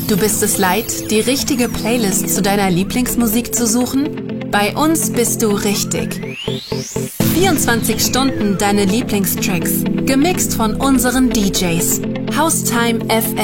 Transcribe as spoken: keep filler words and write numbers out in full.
Du bist es leid, die richtige Playlist zu deiner Lieblingsmusik zu suchen? Bei uns bist du richtig. vierundzwanzig Stunden deine Lieblingstracks, gemixt von unseren D Js. Haustime F